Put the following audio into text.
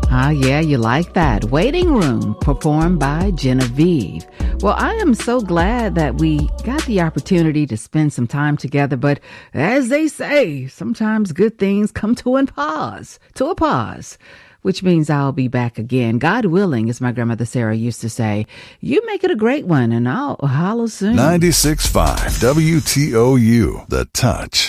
Ah, yeah, you like that. Waiting Room, performed by Genevieve. Well, I am so glad that we got the opportunity to spend some time together, but as they say, sometimes good things come to a pause, which means I'll be back again. God willing, as my grandmother Sarah used to say. You make it a great one, and I'll holler soon. 96.5 WTOU, The Touch.